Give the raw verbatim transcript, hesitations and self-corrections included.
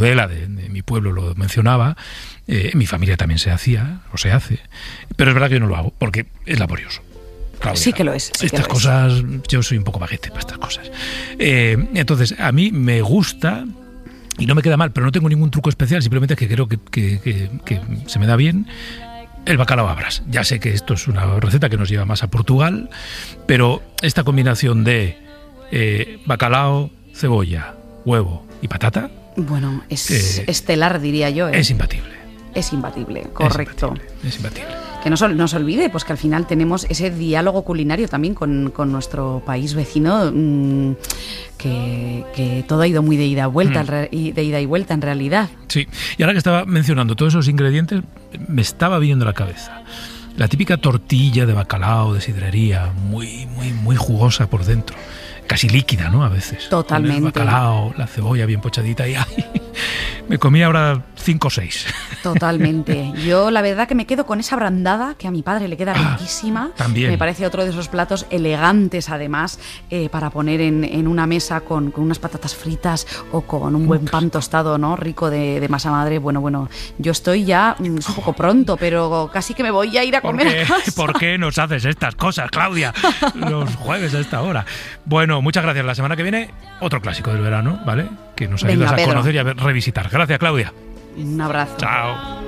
Tudela, de, de mi pueblo, lo mencionaba. Eh, en mi familia también se hacía, o se hace. Pero es verdad que yo no lo hago, porque es laborioso. Claudia, sí que lo es. Sí estas que lo cosas, es. yo soy un poco baguete para estas cosas. Eh, entonces, a mí me gusta, y no me queda mal, pero no tengo ningún truco especial, simplemente es que creo que, que, que, que se me da bien el bacalao a bras. Ya sé que esto es una receta que nos lleva más a Portugal, pero esta combinación de eh, bacalao, cebolla, huevo y patata... Bueno, es eh, estelar, diría yo. ¿eh? Es imbatible. Es imbatible, correcto. Es imbatible. Es imbatible. Que no, no se olvide, pues que al final tenemos ese diálogo culinario también con, con nuestro país vecino, mmm, que, que todo ha ido muy de ida, vuelta, mm. de ida y vuelta en realidad. Sí, y ahora que estaba mencionando todos esos ingredientes, me estaba viniendo a la cabeza la típica tortilla de bacalao de sidrería, muy, muy, muy jugosa por dentro, casi líquida, ¿no? A veces. Totalmente. Con el bacalao, la cebolla bien pochadita y ¡ay! Me comí ahora cinco o seis. Totalmente. Yo la verdad que me quedo con esa brandada que a mi padre le queda ah, riquísima. También. Me parece otro de esos platos elegantes además eh, para poner en, en una mesa con, con unas patatas fritas o con un buen pan tostado, ¿no? Rico de, de masa madre. Bueno, bueno, yo estoy ya, es un poco pronto, pero casi que me voy a ir a comer ¿Por qué, a casa. ¿Por qué nos haces estas cosas, Claudia? Los jueves a esta hora. Bueno, muchas gracias. La semana que viene, otro clásico del verano, ¿vale? Que nos ayudas Venga, a Pedro. conocer y a revisitar. Gracias, Claudia. Un abrazo. Chao.